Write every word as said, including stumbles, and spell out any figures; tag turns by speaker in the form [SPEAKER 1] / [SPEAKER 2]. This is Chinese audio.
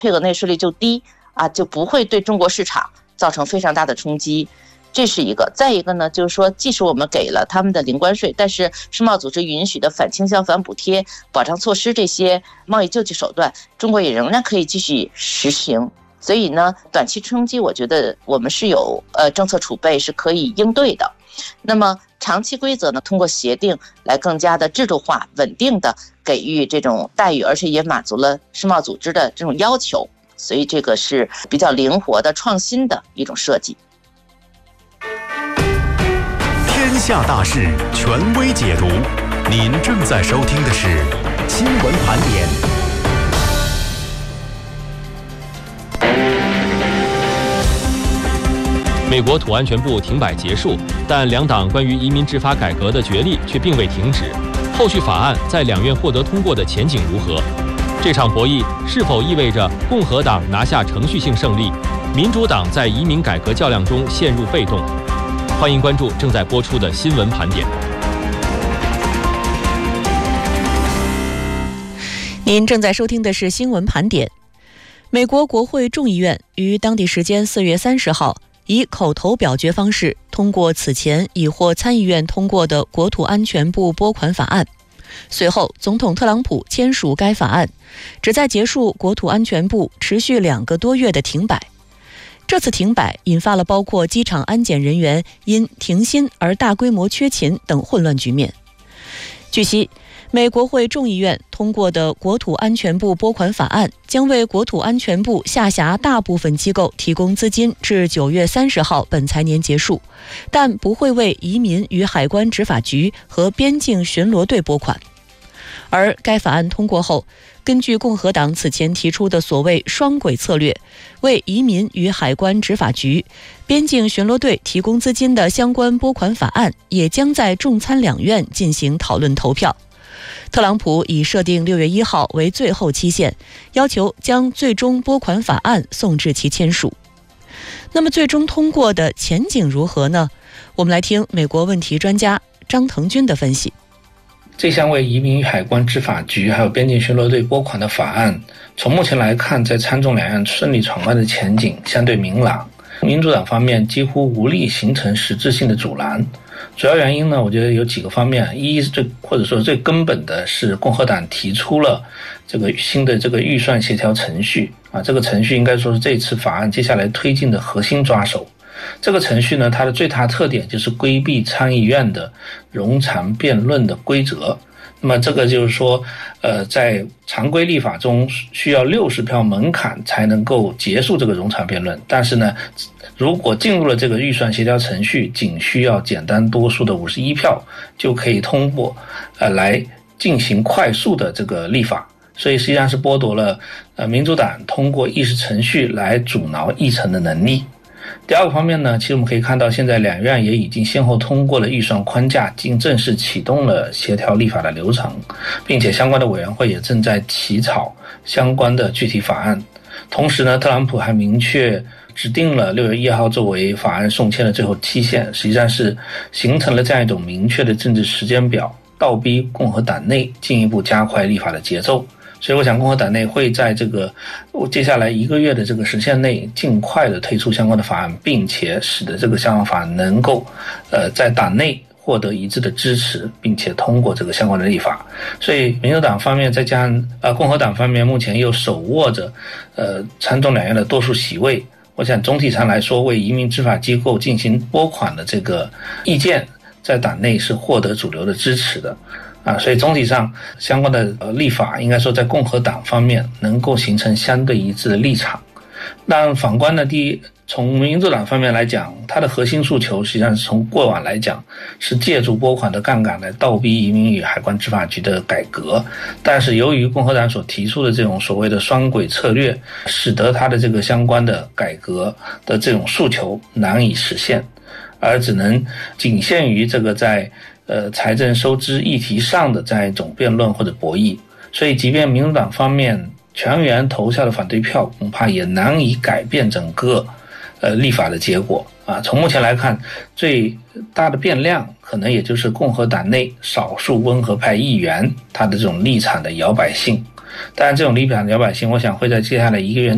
[SPEAKER 1] 配额内税率就低啊，就不会对中国市场造成非常大的冲击。这是一个。再一个呢，就是说，即使我们给了他们的零关税，但是世贸组织允许的反倾销、反补贴、保障措施这些贸易救济手段，中国也仍然可以继续实行。所以呢，短期冲击，我觉得我们是有呃政策储备是可以应对的。那么长期规则呢，通过协定来更加的制度化、稳定的给予这种待遇，而且也满足了世贸组织的这种要求。所以这个是比较灵活的、创新的一种设计。
[SPEAKER 2] 天下大事，权威解读。您正在收听的是新闻盘点。
[SPEAKER 3] 美国土安全部停摆结束，但两党关于移民执法改革的决议却并未停止。后续法案在两院获得通过的前景如何？这场博弈是否意味着共和党拿下程序性胜利，民主党在移民改革较量中陷入被动？欢迎关注正在播出的新闻盘点。
[SPEAKER 4] 您正在收听的是新闻盘点。美国国会众议院于当地时间四月三十号以口头表决方式通过此前已获参议院通过的国土安全部拨款法案。随后，总统特朗普签署该法案，旨在结束国土安全部持续两个多月的停摆。这次停摆引发了包括机场安检人员因停薪而大规模缺勤等混乱局面。据悉，美国会众议院通过的国土安全部拨款法案将为国土安全部下辖大部分机构提供资金至九月三十号本财年结束，但不会为移民与海关执法局和边境巡逻队拨款。而该法案通过后，根据共和党此前提出的所谓双轨策略，为移民与海关执法局、边境巡逻队提供资金的相关拨款法案也将在众参两院进行讨论投票。特朗普已设定六月一号为最后期限，要求将最终拨款法案送至其签署。那么最终通过的前景如何呢？我们来听美国问题专家张腾军的分析。
[SPEAKER 5] 这项为移民与海关执法局还有边境巡逻队拨款的法案，从目前来看，在参众两院顺利闯关的前景相对明朗。民主党方面几乎无力形成实质性的阻拦，主要原因呢，我觉得有几个方面。一是最或者说最根本的是共和党提出了这个新的这个预算协调程序啊，这个程序应该说是这次法案接下来推进的核心抓手。这个程序呢，它的最大特点就是规避参议院的冗长辩论的规则。那么这个就是说，呃，在常规立法中需要六十票门槛才能够结束这个冗长辩论，但是呢，如果进入了这个预算协调程序，仅需要简单多数的五十一票就可以通过，呃，来进行快速的这个立法。所以实际上是剥夺了呃民主党通过议事程序来阻挠议程的能力。第二个方面呢，其实我们可以看到，现在两院也已经先后通过了预算框架，并正式启动了协调立法的流程，并且相关的委员会也正在起草相关的具体法案。同时呢，特朗普还明确指定了六月一号作为法案送签的最后期限，实际上是形成了这样一种明确的政治时间表，倒逼共和党内进一步加快立法的节奏。所以我想共和党内会在这个接下来一个月的这个时限内尽快的推出相关的法案，并且使得这个相关法案能够呃在党内获得一致的支持，并且通过这个相关的立法。所以民主党方面再加上呃共和党方面目前又手握着呃参众两院的多数席位，我想总体上来说，为移民执法机构进行拨款的这个意见在党内是获得主流的支持的。啊，所以总体上相关的呃立法应该说在共和党方面能够形成相对一致的立场。但反观呢，第一，从民主党方面来讲，它的核心诉求实际上是从过往来讲是借助拨款的杠杆来倒逼移民与海关执法局的改革，但是由于共和党所提出的这种所谓的双轨策略，使得它的这个相关的改革的这种诉求难以实现，而只能仅限于这个在呃，财政收支议题上的这样一种辩论或者博弈。所以即便民主党方面全员投下的反对票，恐怕也难以改变整个呃立法的结果啊。从目前来看，最大的变量可能也就是共和党内少数温和派议员他的这种立场的摇摆性。当然这种立场的摇摆性，我想会在接下来一个月